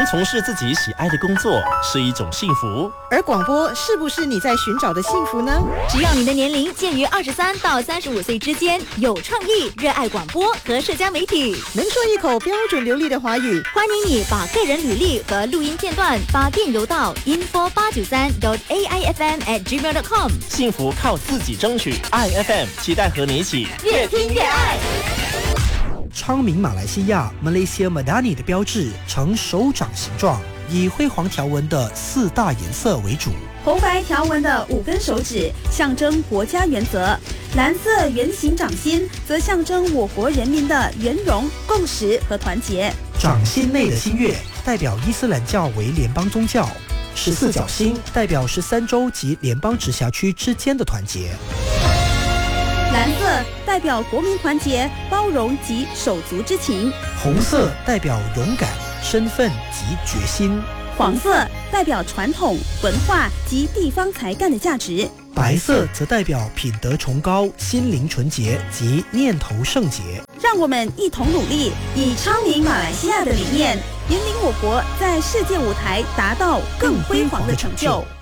从事自己喜爱的工作是一种幸福， 而广播是不是你在寻找的幸福呢？ 只要你的年龄介于23到35岁之间，有创意，热爱广播和社交媒体， 能说一口标准流利的华语， 欢迎你把个人履历和录音片段发电邮到 info893.aifm@gmail.com。 幸福靠自己争取。IFM 期待和你一起越听越爱。 昌明马来西亚 Malaysia Madani 的标志呈手掌形状，以辉煌条纹的4大颜色为主。 红白条纹的5根手指象征国家原则，蓝色圆形掌心则象征我国人民的圆融、共识和团结。 掌心内的新月代表伊斯兰教为联邦宗教，14角星代表13州及联邦直辖区之间的团结。 蓝色代表国民团结、包容及手足之情， 红色代表勇敢、身份及决心， 黄色代表传统文化及地方才干的价值， 白色则代表品德崇高、心灵纯洁及念头圣洁。 让我们一同努力，以昌明马来西亚的理念，引领我国在世界舞台达到更辉煌的成就。